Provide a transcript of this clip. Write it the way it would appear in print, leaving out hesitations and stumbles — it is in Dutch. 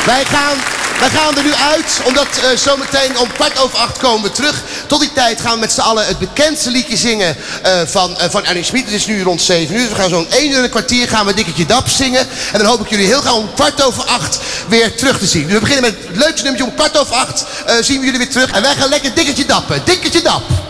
Wij gaan er nu uit, omdat zometeen om 7:15 komen we terug. Tot die tijd gaan we met z'n allen het bekendste liedje zingen van Ernie Schmid. Het is nu rond 7 uur. We gaan zo'n 1 uur en een kwartier gaan we Dikkertje Dap zingen. En dan hoop ik jullie heel gauw om 7:15 weer terug te zien. Dus we beginnen met het leukste nummertje. Om 7:15 zien we jullie weer terug. En wij gaan lekker Dikkertje Dappen. Dikkertje Dap.